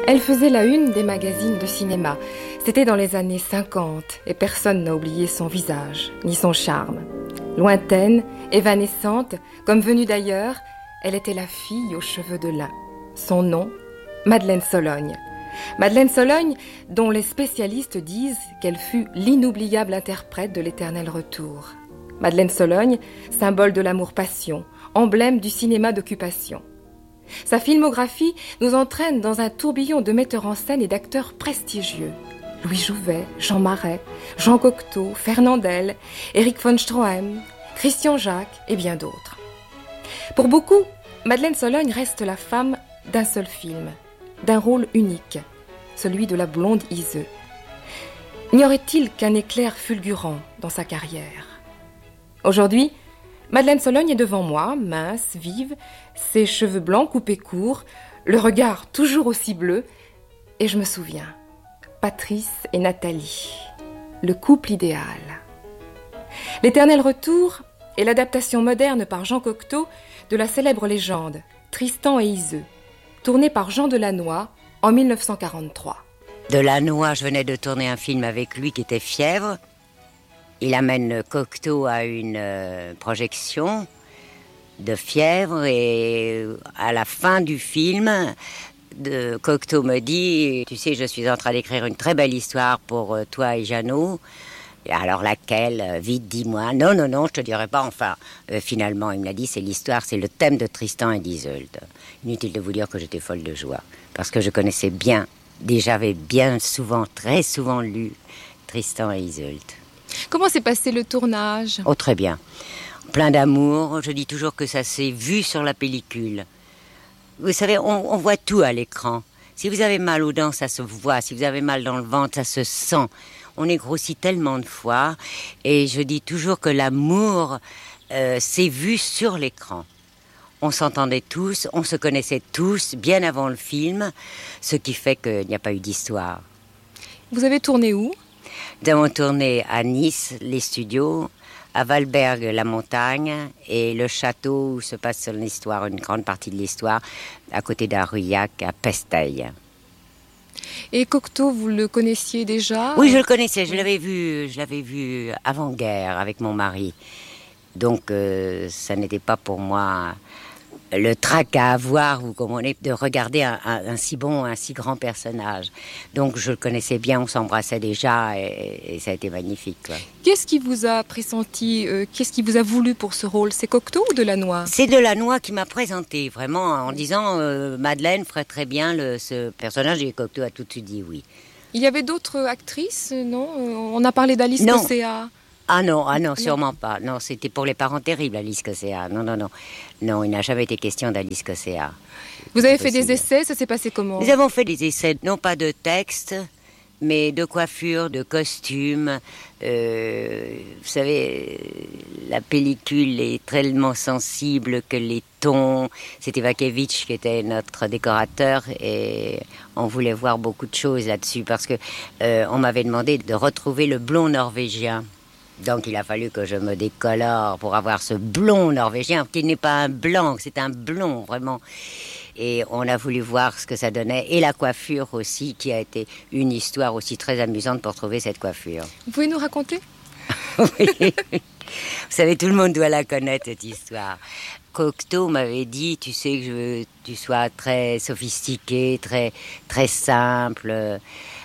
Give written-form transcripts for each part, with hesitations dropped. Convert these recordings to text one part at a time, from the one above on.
Elle faisait la une des magazines de cinéma. C'était dans les années 50 et personne n'a oublié son visage, ni son charme. Lointaine, évanescente, comme venue d'ailleurs, elle était la fille aux cheveux de lin. Son nom, Madeleine Sologne. Madeleine Sologne, dont les spécialistes disent qu'elle fut l'inoubliable interprète de l'Éternel Retour. Madeleine Sologne, symbole de l'amour-passion, emblème du cinéma d'occupation. Sa filmographie nous entraîne dans un tourbillon de metteurs en scène et d'acteurs prestigieux. Louis Jouvet, Jean Marais, Jean Cocteau, Fernandel, Éric von Stroheim, Christian Jacques et bien d'autres. Pour beaucoup, Madeleine Sologne reste la femme d'un seul film, d'un rôle unique, celui de la blonde Iseux. N'y aurait-il qu'un éclair fulgurant dans sa carrière? Aujourd'hui, Madeleine Sologne est devant moi, mince, vive, ses cheveux blancs coupés courts, le regard toujours aussi bleu, et je me souviens, Patrice et Nathalie, le couple idéal. L'Éternel Retour est l'adaptation moderne par Jean Cocteau de la célèbre légende Tristan et Iseux, tournée par Jean Delannoy en 1943. Delannoy, je venais de tourner un film avec lui qui était Fièvre. Il amène Cocteau à une projection de Fièvre et à la fin du film, Cocteau me dit « Tu sais, je suis en train d'écrire une très belle histoire pour toi et Jeannot. » Alors laquelle? Vite, dis-moi. Non, je te dirai pas. Enfin, finalement, il me l'a dit, c'est l'histoire, c'est le thème de Tristan et d'Isolde. Inutile de vous dire que j'étais folle de joie. Parce que je connaissais bien, déjà j'avais bien souvent, très souvent lu Tristan et Isolde. Comment s'est passé le tournage? Oh, très bien. Plein d'amour. Je dis toujours que ça s'est vu sur la pellicule. Vous savez, on voit tout à l'écran. Si vous avez mal aux dents, ça se voit. Si vous avez mal dans le ventre, ça se sent. On est grossi tellement de fois. Et je dis toujours que l'amour s'est vu sur l'écran. On s'entendait tous, on se connaissait tous, bien avant le film, ce qui fait qu'il n'y a pas eu d'histoire. Vous avez tourné où? Nous avons tourné à Nice, les studios, à Valberg, la montagne, et le château où se passe l'histoire, une grande partie de l'histoire, à côté d'Aurillac, à Pesteille. Et Cocteau, vous le connaissiez déjà? Oui, je le connaissais, je l'avais vu avant-guerre avec mon mari. Donc, ça n'était pas pour moi le trac à avoir, vous comprenez, de regarder un si bon, un si grand personnage. Donc je le connaissais bien, on s'embrassait déjà et ça a été magnifique, quoi. Qu'est-ce qui vous a pressenti, qu'est-ce qui vous a voulu pour ce rôle? C'est Cocteau ou Delannoy? C'est Delannoy qui m'a présenté, vraiment, en disant Madeleine ferait très bien ce personnage, et Cocteau a tout de suite dit oui. Il y avait d'autres actrices, non? On a parlé d'Alice Cossea. Ah non, sûrement pas. Non, c'était pour les parents terribles, Alice Cossea. Non, il n'a jamais été question d'Alice Cossea. Vous avez fait des essais, ça s'est passé comment? Nous avons fait des essais, non pas de texte, mais de coiffure, de costume. Vous savez, la pellicule est tellement sensible que les tons... C'était Vakevitch qui était notre décorateur et on voulait voir beaucoup de choses là-dessus parce que on m'avait demandé de retrouver le blond norvégien. Donc il a fallu que je me décolore pour avoir ce blond norvégien, qui n'est pas un blanc, c'est un blond vraiment. Et on a voulu voir ce que ça donnait. Et la coiffure aussi, qui a été une histoire aussi très amusante pour trouver cette coiffure. Vous pouvez nous raconter? Oui. Vous savez, tout le monde doit la connaître, cette histoire. Cocteau m'avait dit, tu sais, que je veux que tu sois très sophistiqué, très, très simple...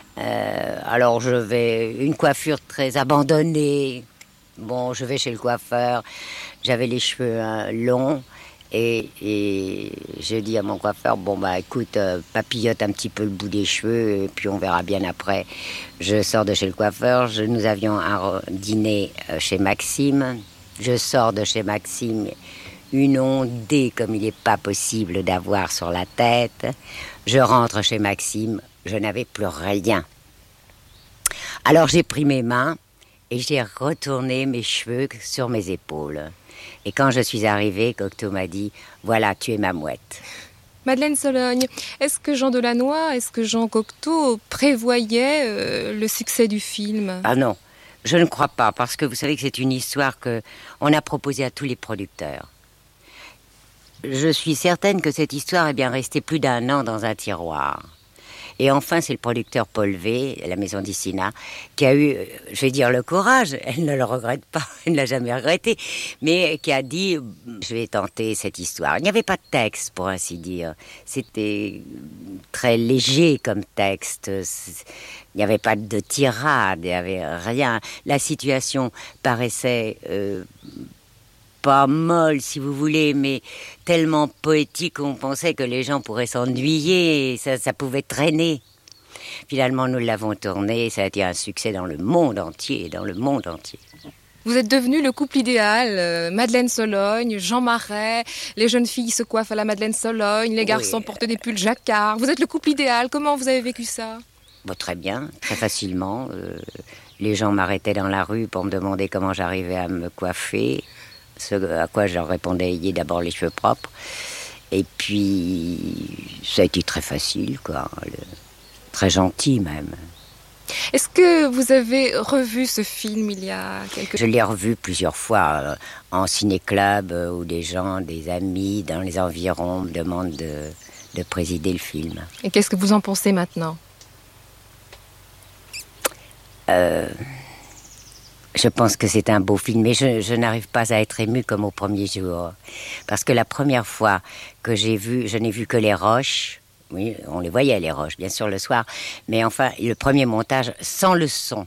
alors je vais, une coiffure très abandonnée. Bon, je vais chez le coiffeur, j'avais les cheveux longs et je dis à mon coiffeur, bon bah écoute, papillote un petit peu le bout des cheveux et puis on verra bien après. Je sors de chez le coiffeur, nous avions un dîner chez Maxime, je sors de chez Maxime, une ondée comme il n'est pas possible d'avoir sur la tête. Je rentre chez Maxime, je n'avais plus rien. Alors j'ai pris mes mains et j'ai retourné mes cheveux sur mes épaules. Et quand je suis arrivée, Cocteau m'a dit « Voilà, tu es ma mouette ». Madeleine Sologne, est-ce que Jean Delannoy, est-ce que Jean Cocteau prévoyait le succès du film? Ah non, je ne crois pas, parce que vous savez que c'est une histoire qu'on a proposée à tous les producteurs. Je suis certaine que cette histoire est bien restée plus d'1 an dans un tiroir. Et enfin, c'est le producteur Paul V, la maison d'Issina, qui a eu, je vais dire, le courage, elle ne le regrette pas, elle ne l'a jamais regretté, mais qui a dit, je vais tenter cette histoire. Il n'y avait pas de texte, pour ainsi dire. C'était très léger comme texte. Il n'y avait pas de tirade, il n'y avait rien. La situation paraissait pas molle, si vous voulez, mais tellement poétique qu'on pensait que les gens pourraient s'ennuyer, et ça pouvait traîner. Finalement, nous l'avons tourné, ça a été un succès dans le monde entier, Vous êtes devenu le couple idéal, Madeleine Sologne, Jean Marais, les jeunes filles se coiffent à la Madeleine Sologne, les garçons portent des pulls jacquard. Vous êtes le couple idéal, comment vous avez vécu ça? Bon, très bien, très facilement. Les gens m'arrêtaient dans la rue pour me demander comment j'arrivais à me coiffer. Ce à quoi je leur répondais, ayez d'abord les cheveux propres. Et puis, ça a été très facile, quoi. Très gentil, même. Est-ce que vous avez revu ce film il y a quelques temps? Je l'ai revu plusieurs fois en ciné-club où des gens, des amis dans les environs me demandent de présider le film. Et qu'est-ce que vous en pensez maintenant? Je pense que c'est un beau film, mais je n'arrive pas à être émue comme au premier jour. Parce que la première fois que je n'ai vu que les roches. Oui, on les voyait, les roches, bien sûr, le soir. Mais enfin, le premier montage, sans le son.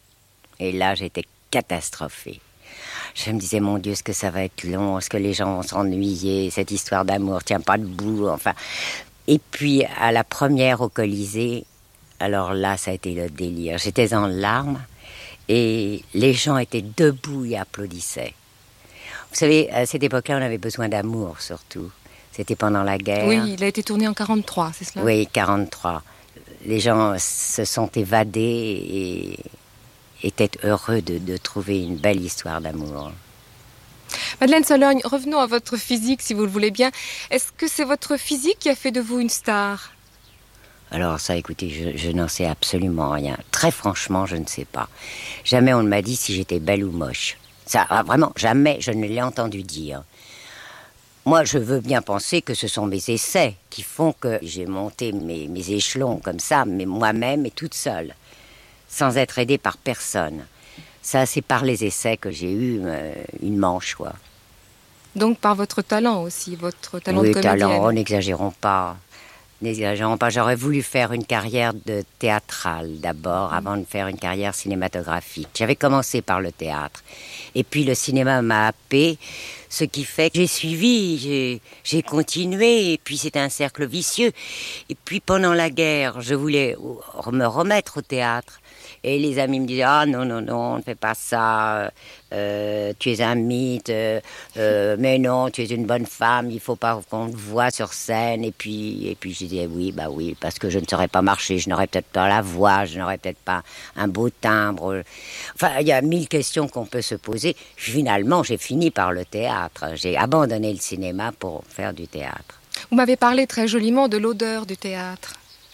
Et là, j'étais catastrophée. Je me disais, mon Dieu, est-ce que ça va être long? Est-ce que les gens vont s'ennuyer? Cette histoire d'amour tient pas debout, enfin. Et puis, à la première au Colisée, alors là, ça a été le délire. J'étais en larmes. Et les gens étaient debout et applaudissaient. Vous savez, à cette époque-là, on avait besoin d'amour, surtout. C'était pendant la guerre. Oui, il a été tourné en 1943, c'est cela? Oui, 1943. Les gens se sont évadés et étaient heureux de trouver une belle histoire d'amour. Madeleine Sologne, revenons à votre physique, si vous le voulez bien. Est-ce que c'est votre physique qui a fait de vous une star? Alors ça, écoutez, je n'en sais absolument rien. Très franchement, je ne sais pas. Jamais on ne m'a dit si j'étais belle ou moche. Ça, vraiment, jamais je ne l'ai entendu dire. Moi, je veux bien penser que ce sont mes essais qui font que j'ai monté mes échelons comme ça, mais moi-même et toute seule, sans être aidée par personne. Ça, c'est par les essais que j'ai eu une manche, quoi. Donc par votre talent aussi, votre talent oui, de comédienne. Talent, oh, n'exagérons pas. N'exagérons pas, j'aurais voulu faire une carrière de théâtrale d'abord, avant de faire une carrière cinématographique. J'avais commencé par le théâtre. Et puis le cinéma m'a happé, ce qui fait que j'ai suivi, j'ai continué, et puis c'était un cercle vicieux. Et puis pendant la guerre, je voulais me remettre au théâtre. Et les amis me disaient, ah non, non, non, ne fais pas ça, tu es un mythe, mais non, tu es une bonne femme, il faut pas qu'on te voie sur scène. Et puis je disais, oui, parce que je ne saurais pas marcher, je n'aurais peut-être pas la voix, je n'aurais peut-être pas un beau timbre. Enfin, il y a 1000 questions qu'on peut se poser. Finalement, j'ai fini par le théâtre. J'ai abandonné le cinéma pour faire du théâtre. Vous m'avez parlé très joliment de l'odeur du théâtre.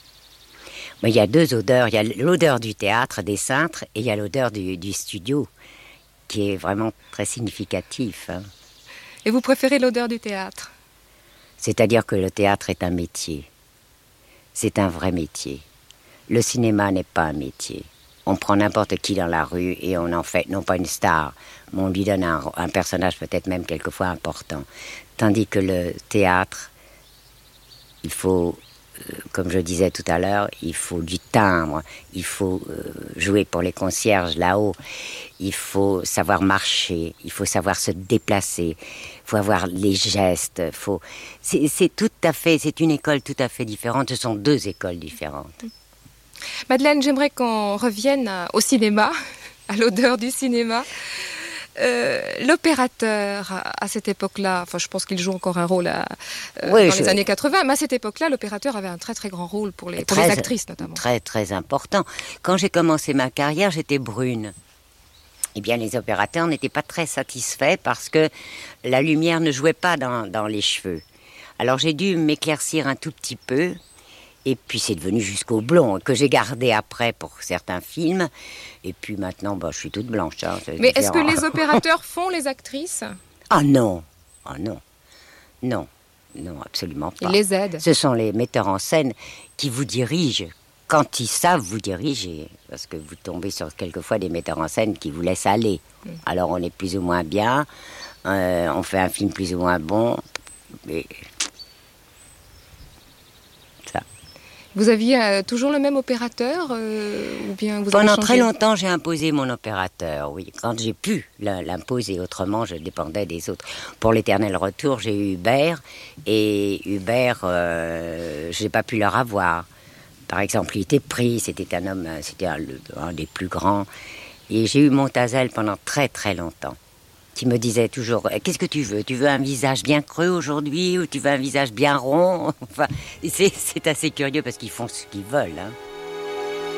Mais il y a deux odeurs. Il y a l'odeur du théâtre, des cintres, et il y a l'odeur du studio, qui est vraiment très significatif. Hein. Et vous préférez l'odeur du théâtre? C'est-à-dire que le théâtre est un métier. C'est un vrai métier. Le cinéma n'est pas un métier. On prend n'importe qui dans la rue et on en fait, non pas une star, mais on lui donne un personnage peut-être même quelquefois important. Tandis que le théâtre, il faut... Comme je disais tout à l'heure, il faut du timbre, il faut jouer pour les concierges là-haut, il faut savoir marcher, il faut savoir se déplacer, il faut avoir les gestes, c'est une école tout à fait différente, ce sont deux écoles différentes. Madeleine, j'aimerais qu'on revienne au cinéma, à l'odeur du cinéma. L'opérateur, à cette époque-là, enfin, je pense qu'il joue encore un rôle dans les années 80, mais à cette époque-là, l'opérateur avait un très très grand rôle pour les actrices notamment. Très très important. Quand j'ai commencé ma carrière, j'étais brune. Eh bien, les opérateurs n'étaient pas très satisfaits parce que la lumière ne jouait pas dans les cheveux. Alors j'ai dû m'éclaircir un tout petit peu. Et puis c'est devenu jusqu'au blond, que j'ai gardé après pour certains films. Et puis maintenant, je suis toute blanche. Hein, mais est-ce que les opérateurs font les actrices? Ah non, non, absolument pas. Ils les aident. Ce sont les metteurs en scène qui vous dirigent quand ils savent vous diriger, parce que vous tombez sur quelquefois des metteurs en scène qui vous laissent aller. Alors on est plus ou moins bien, on fait un film plus ou moins bon, mais ça. Vous aviez toujours le même opérateur ou bien vous avez Pendant changé? très longtemps, j'ai imposé mon opérateur, oui. Quand j'ai pu l'imposer, autrement, je dépendais des autres. Pour l'Éternel Retour, j'ai eu Hubert, et Hubert, je n'ai pas pu leur avoir. Par exemple, il était pris, c'était un homme, c'était un des plus grands. Et j'ai eu Montazel pendant très très longtemps, qui me disait toujours, qu'est-ce que tu veux? Tu veux un visage bien creux aujourd'hui ou tu veux un visage bien rond? Enfin, c'est assez curieux parce qu'ils font ce qu'ils veulent, hein.